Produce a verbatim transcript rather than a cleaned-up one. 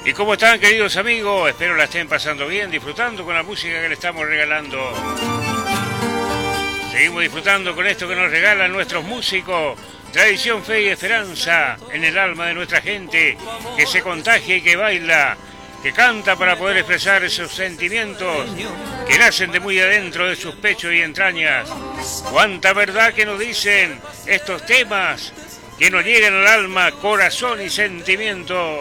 ¿Y cómo están, queridos amigos? Espero la estén pasando bien, disfrutando con la música que le estamos regalando. Seguimos disfrutando con esto que nos regalan nuestros músicos. Tradición, fe y esperanza en el alma de nuestra gente, que se contagia y que baila, que canta para poder expresar esos sentimientos que nacen de muy adentro de sus pechos y entrañas. Cuánta verdad que nos dicen estos temas que nos llegan al alma, corazón y sentimiento.